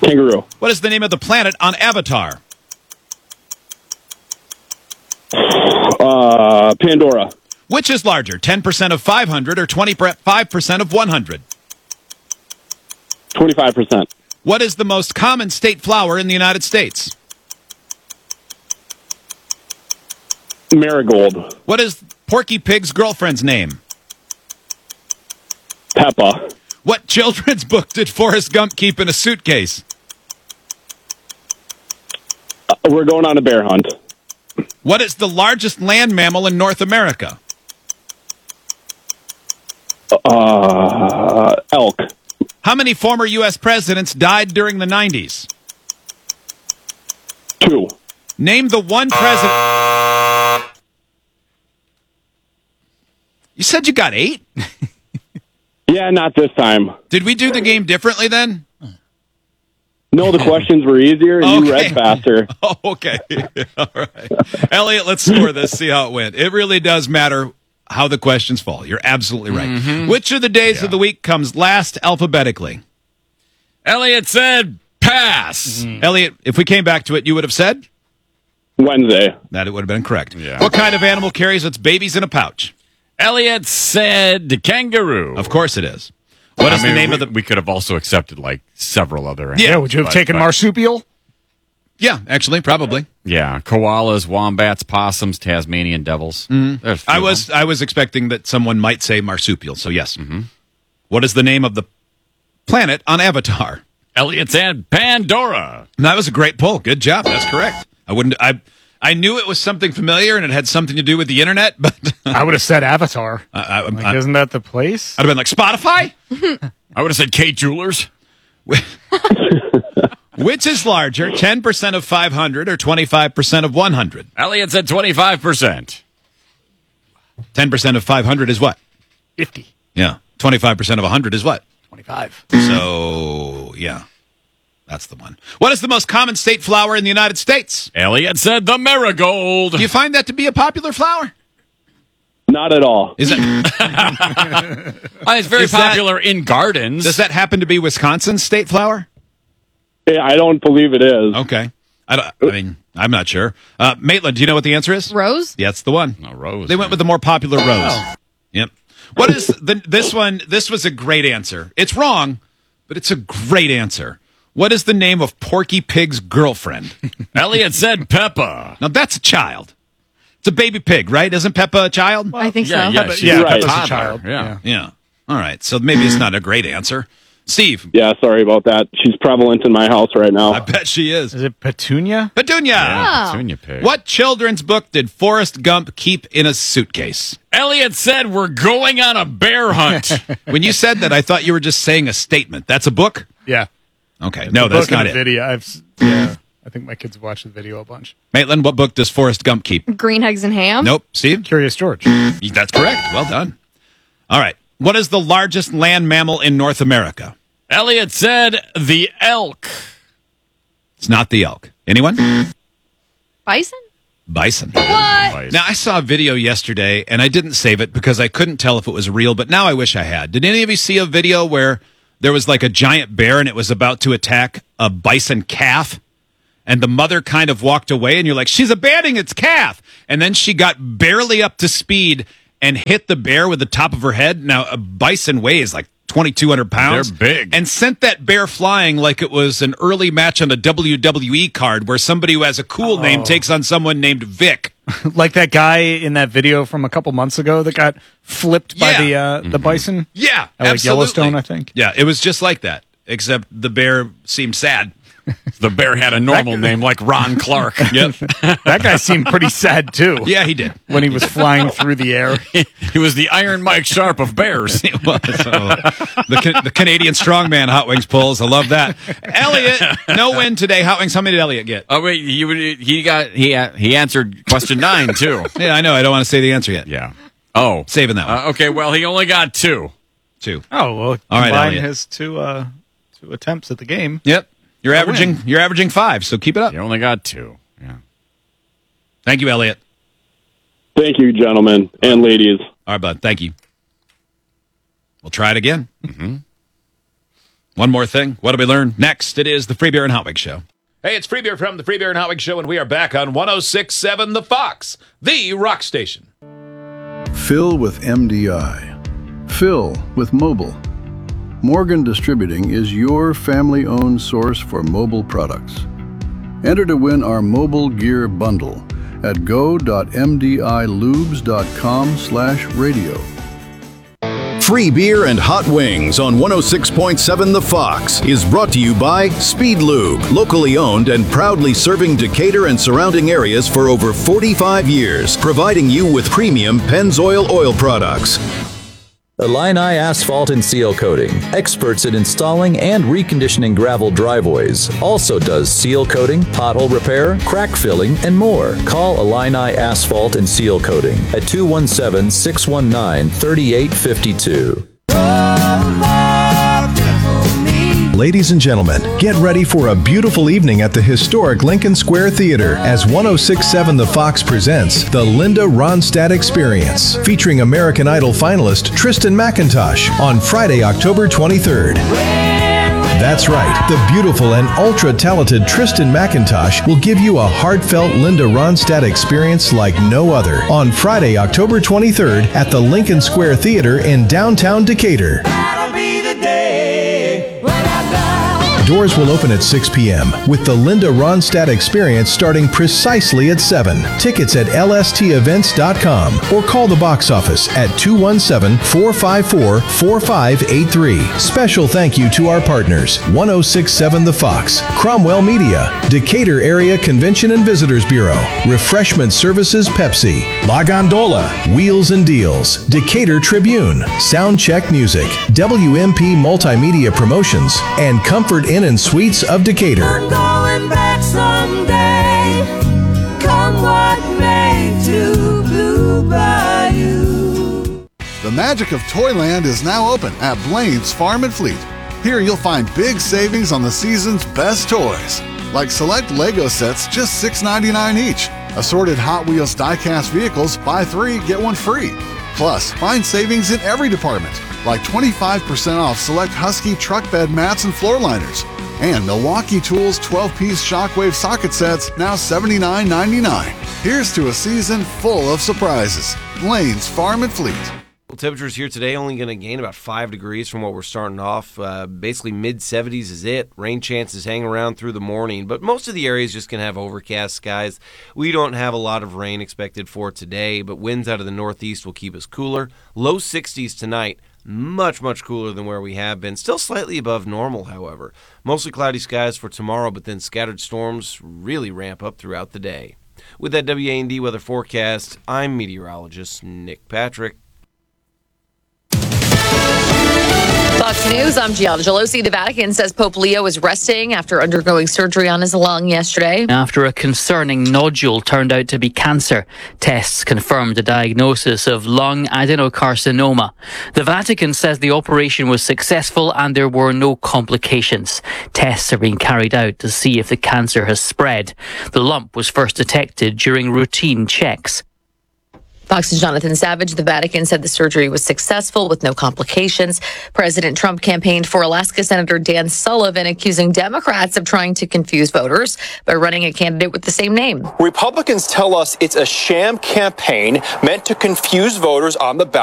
Kangaroo. What is the name of the planet on Avatar? Pandora. Which is larger, 10% of 500 or 25% of 100? 25%. What is the most common state flower in the United States? Marigold. What is Porky Pig's girlfriend's name? Peppa. What children's book did Forrest Gump keep in a suitcase? We're going on a bear hunt. What is the largest land mammal in North America? Elk. How many former U.S. presidents died during the 90s? 2. Name the one president... You said you got 8? Yeah, not this time. Did we do the game differently then? No, the questions were easier and you read faster. Oh, okay. All right. Elliot, let's score this, see how it went. It really does matter how the questions fall. You're absolutely right. Mm-hmm. Which of the days of the week comes last alphabetically? Elliot said pass. Elliot, if we came back to it, you would have said? Wednesday. That it would have been correct. Yeah. What kind of animal carries its babies in a pouch? Elliot said kangaroo. Of course it is. What is the name of the... We could have also accepted like several other animals. Yeah, would you have taken marsupial? Yeah, actually, probably. Yeah, koalas, wombats, possums, Tasmanian devils. There's a few of I was expecting that someone might say marsupial, so yes. Mm-hmm. What is the name of the planet on Avatar? them. Elliot said Pandora. That was a great pull. Good job. That's correct. I knew it was something familiar and it had something to do with the internet, but I would have said Avatar. I'd Isn't that the place? have been like, Spotify? I would have said Kate Jewelers. Which is larger, 10% of 500 or 25% of 100? Elliot said 25%. 10% of 500 is what? 50. Yeah. 25% of 100 is what? 25. So, yeah. That's the one. What is the most common state flower in the United States? Elliot said the marigold. Do you find that to be a popular flower? Not at all. Is it? It's very Is that- popular in gardens. Does that happen to be Wisconsin's state flower? I don't believe it is. Okay. I'm not sure. Maitland, do you know what the answer is? Rose? Yeah, that's the one. A rose. They went with the more popular rose. Yep. What is this one? This was a great answer. It's wrong, but it's a great answer. What is the name of Porky Pig's girlfriend? Elliot said Peppa. Now, that's a child. It's a baby pig, right? Isn't Peppa a child? I think so. Yeah, she's Yeah, a Peppa's a toddler. child. Yeah. Yeah. All right. So maybe it's not a great answer. Steve, Yeah, sorry about that. She's prevalent in my house right now. I bet she is. Is it Petunia? Petunia. Oh. Petunia pig. What children's book did Forrest Gump keep in a suitcase? Elliot said we're going on a bear hunt. When you said that, I thought you were just saying a statement. That's a book? Yeah. Okay. No, The that's book and not the it. Video. Yeah. I think my kids have watched the video a bunch. Maitland, what book does Forrest Gump keep? Green eggs and ham? Nope. Steve? Curious George. That's correct. Well done. All right. What is the largest land mammal in North America? Elliot said the elk. It's not the elk. Anyone? Bison? Bison. What? Now, I saw a video yesterday, and I didn't save it because I couldn't tell if it was real, but now I wish I had. Did any of you see a video where there was like a giant bear and it was about to attack a bison calf? And the mother kind of walked away, and you're like, she's abandoning its calf. And then she got barely up to speed and hit the bear with the top of her head. Now, a bison weighs like 2,200 pounds. They're big. And sent that bear flying like it was an early match on a WWE card where somebody who has a cool name takes on someone named Vic. Like that guy in that video from a couple months ago that got flipped by the bison. Yeah, At, like, absolutely. Yellowstone, I think. Yeah, it was just like that, except the bear seemed sad. The bear had a normal name like Ron Clark. Yep. That guy seemed pretty sad, too. Yeah, he did. When he was flying through the air. He was the Iron Mike Sharp of bears. It was. The Canadian strongman Hot Wings pulls. I love that. Elliot, no win today. Hot Wings, how many did Elliot get? Oh wait, he answered question 9 too. Yeah, I know. I don't want to say the answer yet. Yeah. Oh, Saving that one. okay. Well, he only got 2. 2. Oh, well, All right, combine Elliot. his two attempts at the game. Yep. You're averaging 5, so keep it up. He only got 2. Yeah. Thank you, Elliot. Thank you, gentlemen and ladies. All right, bud. Thank you. We'll try it again. One more thing. What did we learn? Next, it is the Free Beer and Hot Wig Show. Hey, it's Free Beer from the Free Beer and Hot Wig Show, and we are back on 106.7 The Fox, the rock station. Fill with MDI. Fill with mobile. Morgan Distributing is your family-owned source for mobile products. Enter to win our mobile gear bundle at go.mdilubes.com/radio. Free Beer and Hot Wings on 106.7 The Fox is brought to you by Speed Lube, locally owned and proudly serving Decatur and surrounding areas for over 45 years, providing you with premium Pennzoil oil products. Illini Asphalt and Seal Coating, experts in installing and reconditioning gravel driveways. Also does seal coating, pothole repair, crack filling, and more. Call Illini Asphalt and Seal Coating at 217-619-3852. Ladies and gentlemen, get ready for a beautiful evening at the historic Lincoln Square Theater as 106.7 The Fox presents the Linda Ronstadt Experience, featuring American Idol finalist Tristan McIntosh on Friday, October 23rd. That's right, the beautiful and ultra-talented Tristan McIntosh will give you a heartfelt Linda Ronstadt experience like no other on Friday, October 23rd at the Lincoln Square Theater in downtown Decatur. Doors will open at 6 p.m. with the Linda Ronstadt Experience starting precisely at 7. Tickets at lstevents.com or call the box office at 217-454-4583. Special thank you to our partners, 106.7 The Fox, Cromwell Media, Decatur Area Convention and Visitors Bureau, Refreshment Services Pepsi, La Gondola, Wheels and Deals, Decatur Tribune, Soundcheck Music, WMP Multimedia Promotions, and Comfort Inn and Suites of Decatur. I'm going back someday, come what may, to Blue Bayou. The magic of Toyland is now open at Blaine's Farm and Fleet. Here you'll find big savings on the season's best toys, like select Lego sets just $6.99 each. Assorted Hot Wheels die-cast vehicles, buy 3, get 1 free. Plus, find savings in every department, like 25% off select Husky truck bed mats and floor liners. And Milwaukee Tools 12-piece Shockwave socket sets, now $79.99. Here's to a season full of surprises. Blaine's Farm and Fleet. Well, temperatures here today only going to gain about 5 degrees from what we're starting off. Basically mid-70s is it. Rain chances hang around through the morning, but most of the area is just going to have overcast skies. We don't have a lot of rain expected for today, but winds out of the northeast will keep us cooler. Low 60s tonight. Much, much cooler than where we have been. Still slightly above normal, however. Mostly cloudy skies for tomorrow, but then scattered storms really ramp up throughout the day. With that WA&D weather forecast, I'm meteorologist Nick Patrick. Fox News, I'm Gianna Gelosi. The Vatican says Pope Leo is resting after undergoing surgery on his lung yesterday. After a concerning nodule turned out to be cancer, tests confirmed the diagnosis of lung adenocarcinoma. The Vatican says the operation was successful and there were no complications. Tests are being carried out to see if the cancer has spread. The lump was first detected during routine checks. Fox's Jonathan Savage. The Vatican said the surgery was successful with no complications. President Trump campaigned for Alaska Senator Dan Sullivan, accusing Democrats of trying to confuse voters by running a candidate with the same name. Republicans tell us it's a sham campaign meant to confuse voters on the ballot.